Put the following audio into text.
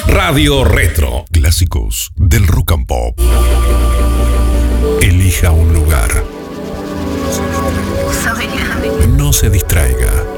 Radio Retro. Clásicos del rock and pop. Elija un lugar. No se distraiga.